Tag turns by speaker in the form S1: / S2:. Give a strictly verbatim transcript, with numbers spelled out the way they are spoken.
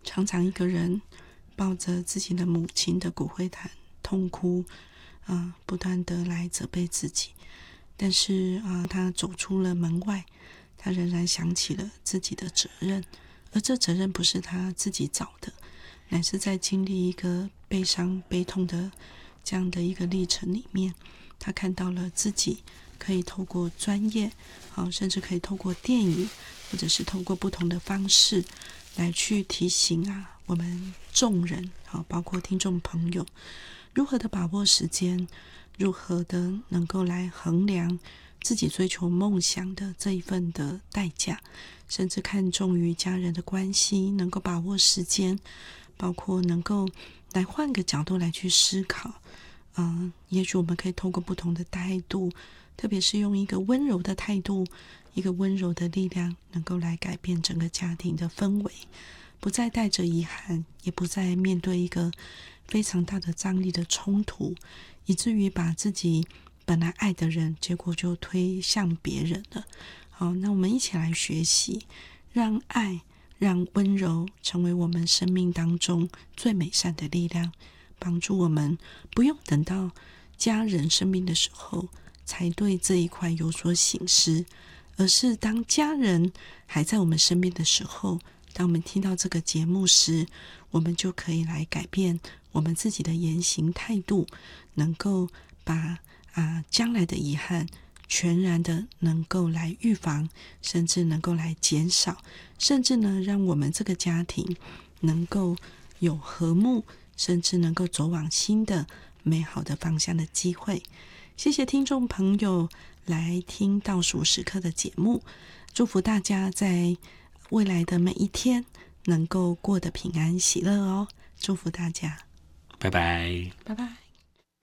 S1: 常常一个人抱着自己的母亲的骨灰坛痛哭，呃、不断的来责备自己。但是、呃、他走出了门外，他仍然想起了自己的责任，而这责任不是他自己找的，乃是在经历一个悲伤悲痛的这样的一个历程里面，他看到了自己可以透过专业，好，甚至可以透过电影，或者是透过不同的方式来去提醒啊我们众人，好，包括听众朋友，如何的把握时间，如何的能够来衡量自己追求梦想的这一份的代价，甚至看重于家人的关系，能够把握时间，包括能够来换个角度来去思考。嗯，也许我们可以透过不同的态度，特别是用一个温柔的态度，一个温柔的力量，能够来改变整个家庭的氛围，不再带着遗憾，也不再面对一个非常大的张力的冲突，以至于把自己本来爱的人，结果就推向别人了。好，那我们一起来学习，让爱，让温柔成为我们生命当中最美善的力量，帮助我们不用等到家人生病的时候才对这一块有所省思，而是当家人还在我们身边的时候，当我们听到这个节目时，我们就可以来改变我们自己的言行态度，能够把啊将来的遗憾全然的能够来预防，甚至能够来减少，甚至呢让我们这个家庭能够有和睦，甚至能够走往新的美好的方向的机会。谢谢听众朋友来听倒数时刻的节目，祝福大家在未来的每一天能够过得平安喜乐哦，祝福大家，
S2: 拜拜，
S1: 拜拜。